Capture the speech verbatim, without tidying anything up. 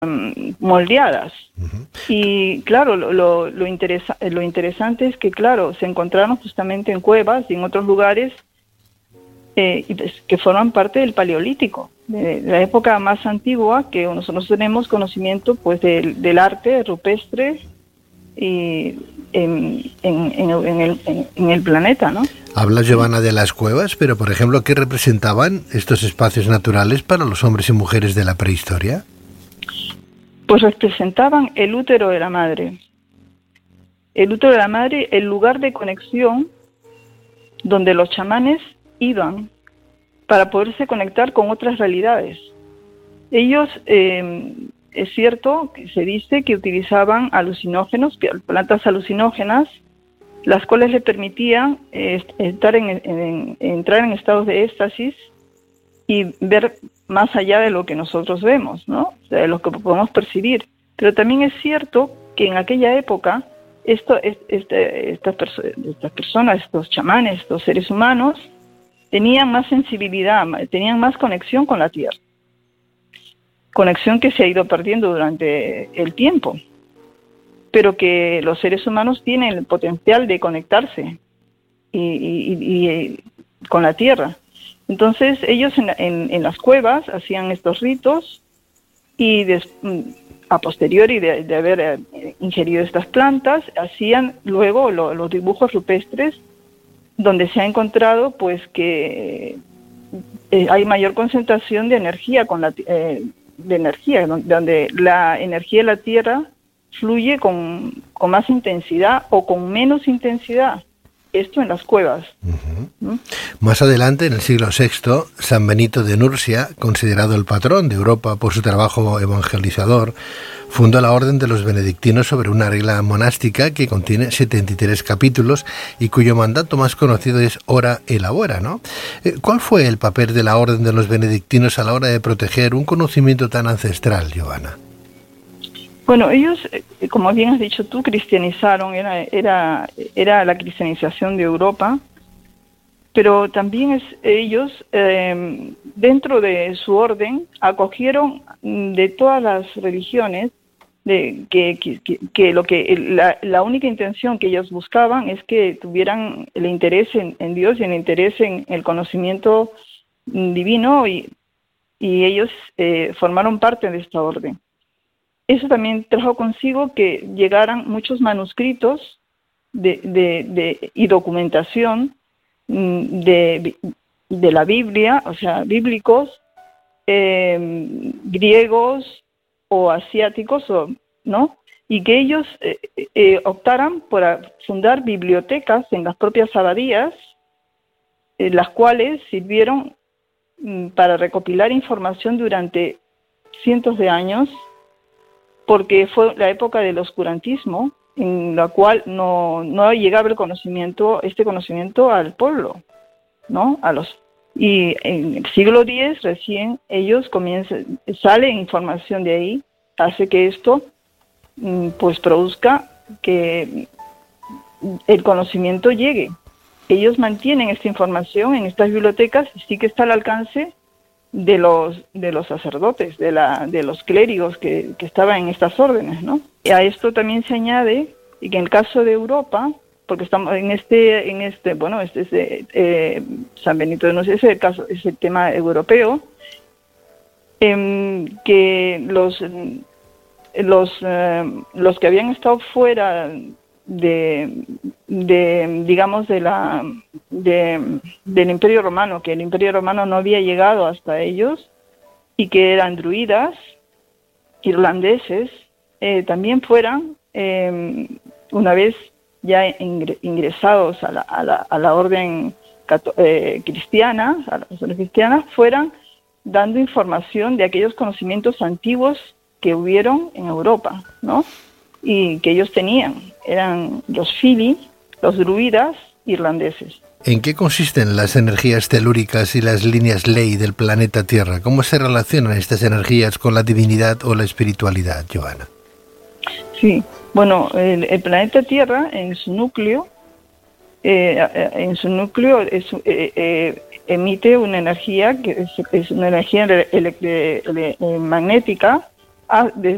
moldeadas. Uh-huh. Y claro, lo, lo, lo, interesa, lo interesante es que, claro, se encontraron justamente en cuevas y en otros lugares eh, que forman parte del Paleolítico, de, de la época más antigua, que nosotros tenemos conocimiento pues del, del arte rupestre y en, en, en, en, el, en, en el planeta, ¿no? Habla, Giovanna, de las cuevas, pero, por ejemplo, ¿qué representaban estos espacios naturales para los hombres y mujeres de la prehistoria? Pues representaban el útero de la madre. El útero de la madre, el lugar de conexión donde los chamanes iban para poderse conectar con otras realidades. Ellos, eh, es cierto, que se dice que utilizaban alucinógenos, plantas alucinógenas, las cuales le permitían eh, estar en, en, en, entrar en estados de éxtasis y ver más allá de lo que nosotros vemos, ¿no? O sea, de lo que podemos percibir. Pero también es cierto que en aquella época esto, este, estas, perso- estas personas, estos chamanes, estos seres humanos, tenían más sensibilidad, tenían más conexión con la tierra. Conexión que se ha ido perdiendo durante el tiempo, pero que los seres humanos tienen el potencial de conectarse y, y, y, y con la tierra. Entonces ellos en, en, en las cuevas hacían estos ritos y des, a posteriori de, de haber eh, ingerido estas plantas, hacían luego lo, los dibujos rupestres donde se ha encontrado pues que eh, hay mayor concentración de energía, con la, eh, de energía donde la energía de la tierra fluye con, con más intensidad o con menos intensidad. Esto en las cuevas. Uh-huh. ¿Mm? Más adelante, en el siglo sexto, San Benito de Nursia, considerado el patrón de Europa por su trabajo evangelizador, fundó la Orden de los Benedictinos sobre una regla monástica que contiene setenta y tres capítulos y cuyo mandato más conocido es Ora Elabora, ¿no? ¿Cuál fue el papel de la Orden de los Benedictinos a la hora de proteger un conocimiento tan ancestral, Giovanna? Bueno, ellos, como bien has dicho tú, cristianizaron, era, era, era la cristianización de Europa, pero también es, ellos, eh, dentro de su orden, acogieron de todas las religiones, de que, que, que lo que la, la única intención que ellos buscaban es que tuvieran el interés en, en Dios y el interés en el conocimiento divino, y, y ellos eh, formaron parte de esta orden. Eso también trajo consigo que llegaran muchos manuscritos de, de, de, y documentación de, de la Biblia, o sea, bíblicos, eh, griegos o asiáticos, o, ¿no? Y que ellos eh, eh, optaran por fundar bibliotecas en las propias abadías, eh, las cuales sirvieron mm, para recopilar información durante cientos de años, porque fue la época del oscurantismo, en la cual no, no llegaba el conocimiento, este conocimiento al pueblo, ¿no? A los, y en el siglo diez recién ellos comienzan, sale información de ahí, hace que esto pues produzca que el conocimiento llegue. Ellos mantienen esta información en estas bibliotecas y sí que está al alcance de los de los sacerdotes, de la de los clérigos que, que estaban en estas órdenes, ¿no? Y a esto también se añade que en el caso de Europa, porque estamos en este en este bueno este es eh, San Benito de Nursia, es el caso, es el tema europeo, eh, que los los eh, los que habían estado fuera de, de digamos de la de, del Imperio Romano, que el Imperio Romano no había llegado hasta ellos, y que eran druidas irlandeses, eh, también fueran eh, una vez ya ingresados a la, a la, a la orden eh, cristiana, a las órdenes cristianas, fueran dando información de aquellos conocimientos antiguos que hubieron en Europa, ¿no? Y que ellos tenían, eran los fili, los druidas irlandeses. ¿En qué consisten las energías telúricas y las líneas ley del planeta Tierra? ¿Cómo se relacionan estas energías con la divinidad o la espiritualidad, Giovanna? Sí, bueno, el, el planeta Tierra en su núcleo, eh, en su núcleo es, eh, eh, emite una energía que es, es una energía ele- ele- ele- magnética de